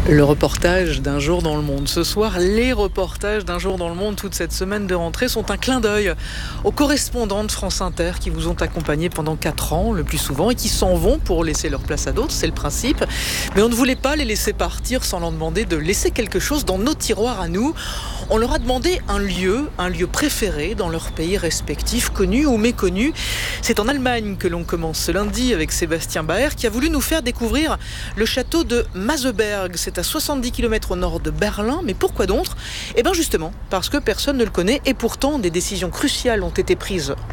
Le reportage d'un jour dans le monde. Ce soir, les reportages d'un jour dans le monde toute cette semaine de rentrée sont un clin d'œil aux correspondants de France Inter qui vous ont accompagné pendant 4 ans le plus souvent et qui s'en vont pour laisser leur place à d'autres, c'est le principe. Mais on ne voulait pas les laisser partir sans leur demander de laisser quelque chose dans nos tiroirs à nous. On leur a demandé un lieu préféré dans leur pays respectif, connu ou méconnu. C'est en Allemagne que l'on commence ce lundi avec Sébastien Baer qui a voulu nous faire découvrir le château de Maseberg. C'est à 70 km au nord de Berlin, mais pourquoi d'autre ? Eh bien justement, parce que personne ne le connaît et pourtant des décisions cruciales ont été prises